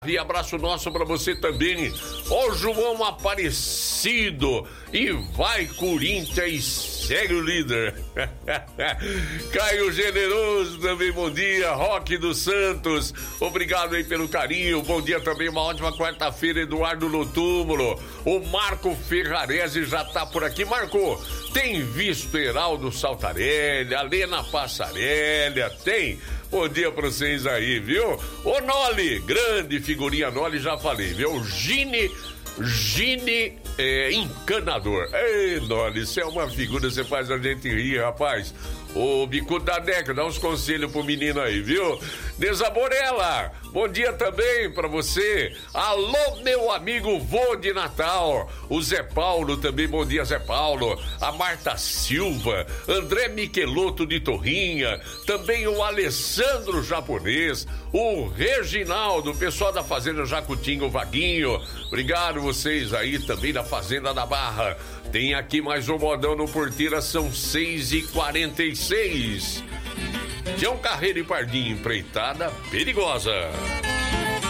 E abraço nosso pra você também. Ó João Aparecido. E vai Corinthians, segue o líder. Caio Generoso também, bom dia. Roque dos Santos, obrigado aí pelo carinho. Bom dia também, uma ótima quarta-feira. Eduardo no túmulo. O Marco Ferrarese já tá por aqui. Marco, tem visto Heraldo Saltarelli, a Lena Passarelli? Tem? Bom dia pra vocês aí, viu? Ô Noli, grande figurinha Noli, já falei, viu? Gine encanador. Ei, Noli, você é uma figura, você faz a gente rir, rapaz. Ô Bicudo da Deca, dá uns conselhos pro menino aí, viu? Desaborela, bom dia também pra você. Alô, meu amigo vô de Natal. O Zé Paulo também, bom dia, Zé Paulo. A Marta Silva, André Michelotto de Torrinha, também o Alessandro Japonês, o Reginaldo, o pessoal da Fazenda Jacutinho Vaguinho. Obrigado vocês aí também da Fazenda da Barra. Tem aqui mais um modão no Porteira, são 6h46. Tião Carreiro e Pardinho, empreitada perigosa.